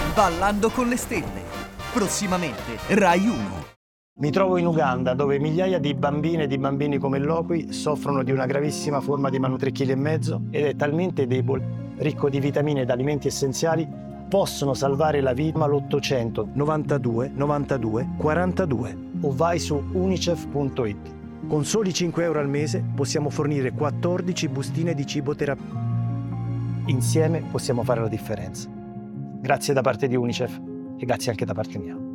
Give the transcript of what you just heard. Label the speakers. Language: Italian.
Speaker 1: Ballando con le stelle. Prossimamente Rai 1.
Speaker 2: Mi trovo in Uganda, dove migliaia di bambine e di bambini come Lokwi soffrono di una gravissima forma di malnutrizione 3,5 kg ed è talmente debole, ricco di vitamine ed alimenti essenziali, possono salvare la vita all'800 92 92 42 o vai su unicef.it. Con soli 5 euro al mese possiamo fornire 14 bustine di cibo terapia. Insieme possiamo fare la differenza. Grazie da parte di Unicef e grazie anche da parte mia.